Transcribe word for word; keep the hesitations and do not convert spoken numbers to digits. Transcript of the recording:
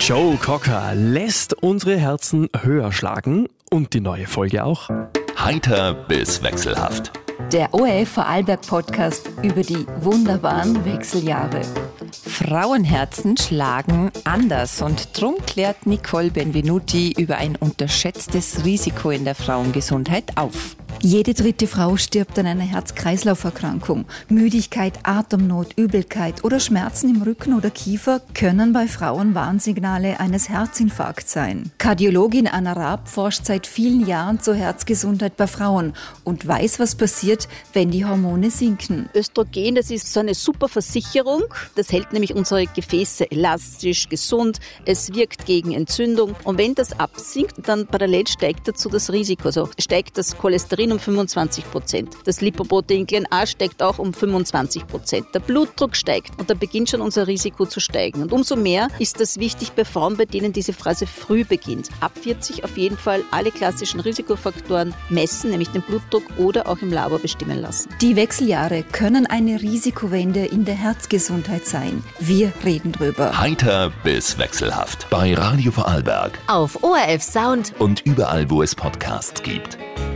Joe Cocker lässt unsere Herzen höher schlagen und die neue Folge auch. Heiter bis wechselhaft. Der O R F Vorarlberg Podcast über die wunderbaren Wechseljahre. Frauenherzen schlagen anders und drum klärt Nicole Benvenuti über ein unterschätztes Risiko in der Frauengesundheit auf. Jede dritte Frau stirbt an einer Herz-Kreislauf-Erkrankung. Müdigkeit, Atemnot, Übelkeit oder Schmerzen im Rücken oder Kiefer können bei Frauen Warnsignale eines Herzinfarkts sein. Kardiologin Anna Raab forscht seit vielen Jahren zur Herzgesundheit bei Frauen und weiß, was passiert, wenn die Hormone sinken. Östrogen, das ist so eine super Versicherung. Das hält nämlich unsere Gefäße elastisch, gesund. Es wirkt gegen Entzündung. Und wenn das absinkt, dann parallel steigt dazu das Risiko. Also steigt das Cholesterin um fünfundzwanzig Prozent. Das Lipoprotein A steigt auch um fünfundzwanzig Prozent. Der Blutdruck steigt und da beginnt schon unser Risiko zu steigen. Und umso mehr ist das wichtig bei Frauen, bei denen diese Phase früh beginnt. Ab vierzig auf jeden Fall alle klassischen Risikofaktoren messen, nämlich den Blutdruck oder auch im Labor bestimmen lassen. Die Wechseljahre können eine Risikowende in der Herzgesundheit sein. Wir reden drüber. Heiter bis wechselhaft. Bei Radio Vorarlberg. Auf O R F Sound und überall, wo es Podcasts gibt.